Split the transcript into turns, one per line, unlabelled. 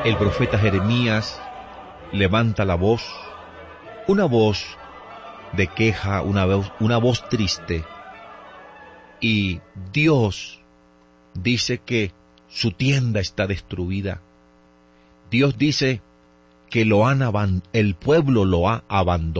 El profeta Jeremías levanta la voz, una voz de queja, una voz triste, y Dios dice que su tienda está destruida. Dios dice que el pueblo lo ha abandonado.